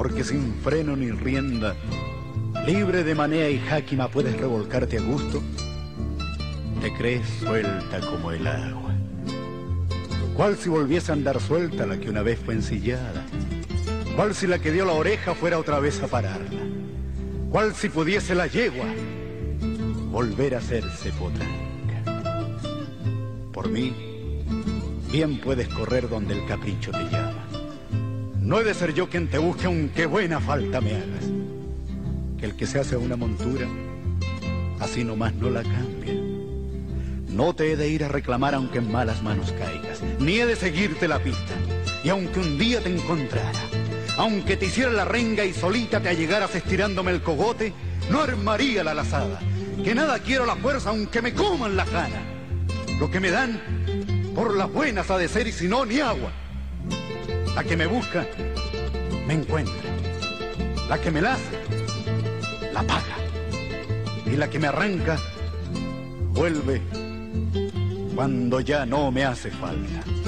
porque sin freno ni rienda, libre de manea y jáquima puedes revolcarte a gusto, te crees suelta como el agua. ¿Cuál si volviese a andar suelta la que una vez fue ensillada? ¿Cuál si la que dio la oreja fuera otra vez a pararla? ¿Cuál si pudiese la yegua volver a hacerse potranca? Por mí, bien puedes correr donde el capricho te llama. No he de ser yo quien te busque aunque buena falta me hagas. Que el que se hace a una montura, así nomás no la cambia. No te he de ir a reclamar aunque en malas manos caigas, ni he de seguirte la pista. Y aunque un día te encontrara, aunque te hiciera la renga y solita te allegaras estirándome el cogote, no armaría la lazada. Que nada quiero la fuerza aunque me coman la jana. Lo que me dan, por las buenas ha de ser y si no, ni agua. La que me busca, me encuentra. La que me la hace, la paga. Y la que me arranca, vuelve cuando ya no me hace falta.